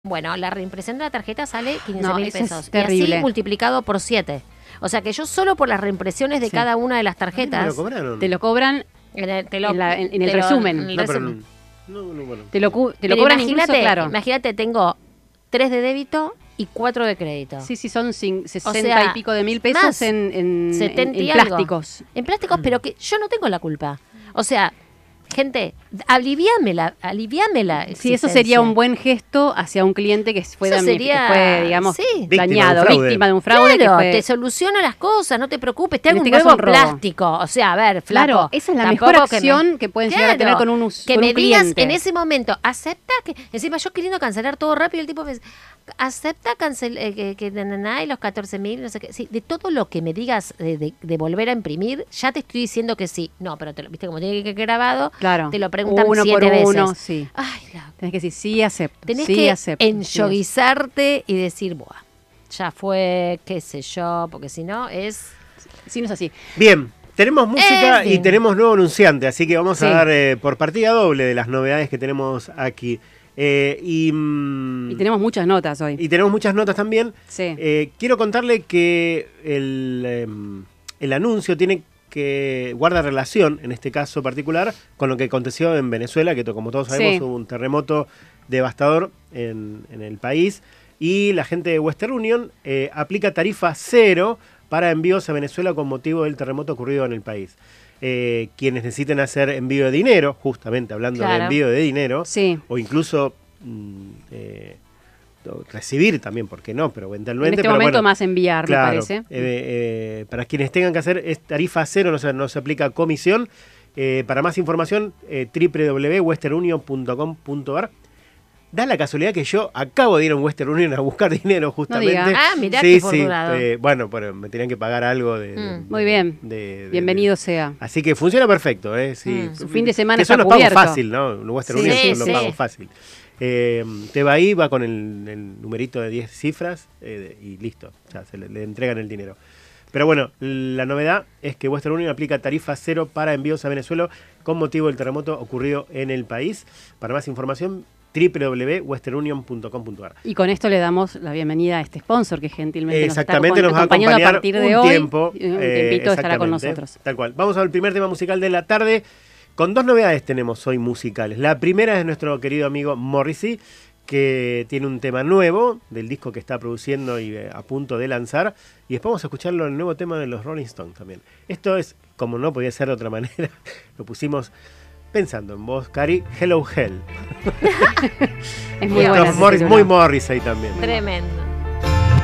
Bueno, la reimpresión de la tarjeta sale 15.000 No, eso pesos. es terrible. Y así multiplicado por 7. O sea que yo solo por las reimpresiones de Sí. cada una de las ¿A mí me tarjetas. lo cobraron? Te lo cobran En el, en el resumen. en el No, pero resumen. no, bueno. te lo Pero cobran incluso, claro. Imagínate, tengo 3 de débito y 4 de crédito. Sí, son 60 sea, y pico de mil pesos más, en 70 y en algo. plásticos. En plásticos, pero que yo no tengo la culpa. O sea, gente, aliviámela. Sí, eso sería un buen gesto hacia un cliente que fue, Eso sería, que fue digamos, sí. dañado, víctima de un Claro, fraude. Que fue, te soluciono las cosas, no te preocupes, te hago En un este caso, nuevo un robo. plástico. O sea, a ver, flaco. Claro, esa es la tampoco mejor acción que pueden llegar a tener con un que con me un digas cliente. en ese momento, acepta que. Encima yo queriendo cancelar todo rápido, el tipo me dice, acepta y los 14.000, no sé qué. Sí, de todo lo que me digas de volver a imprimir, ya te estoy diciendo que sí. No, pero viste como tiene que quedar grabado, Claro. te lo preguntan Uno 7 por veces. uno, sí. Ay, la Tenés que decir, sí, acepto. tenés sí, que acepto. sí, enyoguizarte y decir, buah, ya fue, qué sé yo, porque si no es... Sí, no es así. Bien, tenemos música y fin. tenemos nuevo anunciante, así que vamos Sí. a dar por partida doble de las novedades que tenemos aquí. Y tenemos muchas notas hoy. tenemos muchas notas también. Sí. Quiero contarle que el anuncio guarda relación, en este caso particular, con lo que aconteció en Venezuela, que como todos sabemos Sí. hubo un terremoto devastador en el país, y la gente de Western Union aplica tarifa cero para envíos a Venezuela con motivo del terremoto ocurrido en el país. Quienes necesiten hacer envío de dinero, justamente hablando de Claro. envío de dinero, Sí. o incluso recibir también, ¿por qué no? Pero eventualmente. En este pero momento bueno, más enviar, claro, me parece. para quienes tengan que hacer es tarifa cero, no se aplica comisión. Para más información, www.westernunion.com.ar. Da la casualidad que yo acabo de ir a un Western Union a buscar dinero justamente. diga. Ah, mirá sí, qué sí. fortunado. Bueno, pero me tenían que pagar algo de Muy bien. Bienvenido sea. Así que funciona perfecto, sí. Su fin de semana que está son los pagos cubierto. fácil, ¿no? Un Western Sí, Union sí, son los sí. pagos fácil. Te va ahí, va con el numerito de 10 cifras y listo, ya le entregan el dinero. Pero bueno, la novedad es que Western Union aplica tarifa cero para envíos a Venezuela con motivo del terremoto ocurrido en el país. Para más información, www.westernunion.com.ar. Y con esto le damos la bienvenida a este sponsor que gentilmente Exactamente, nos va a acompañando acompañar a partir de un hoy. tiempo. Un tiempito estará con Exactamente, nosotros. Tal cual. Vamos al primer tema musical de la tarde. Con 2 novedades tenemos hoy musicales. La primera es nuestro querido amigo Morrissey, que tiene un tema nuevo del disco que está produciendo y a punto de lanzar. Y después vamos a escucharlo en el nuevo tema de los Rolling Stones también. Esto es, como no podía ser de otra manera, lo pusimos pensando en vos, Cari, Hello Hell. Es muy Esto buena. es muy Morrissey también. Tremendo.